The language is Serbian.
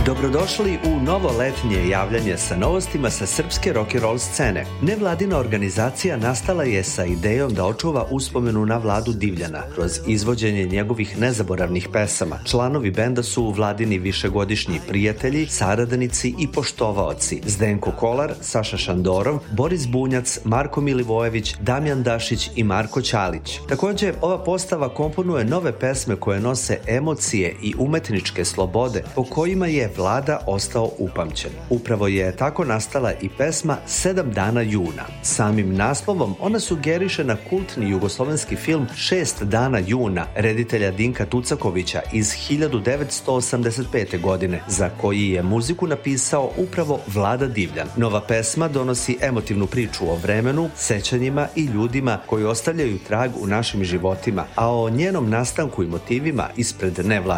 Dobrodošli u novo letnje javljanje sa novostima sa srpske rock'n'roll scene. Nevladina organizacija nastala je sa idejom da očuva uspomenu na Vladu Divljana kroz izvođenje njegovih nezaboravnih pesama. Članovi benda su Vladini višegodišnji prijatelji, saradnici i poštovaoci Zdenko Kolar, Saša Šandorov, Boris Bunjac, Marko Milivojević, Damjan Dašić i Marko Ćalić. Također, ova postava komponuje nove pesme koje nose emocije i umetničke slobode po kojima je Vlada ostao upamćen. Upravo je tako nastala i pesma 7 dana juna. Samim naslovom ona sugeriše na kultni jugoslovenski film 6 dana juna reditelja Dinka Tucakovića iz 1985. godine, za koji je muziku napisao upravo Vlada Divljan. Nova pesma donosi emotivnu priču o vremenu, sećanjima i ljudima koji ostavljaju trag u našim životima, a o njenom nastanku i motivima ispred nevladine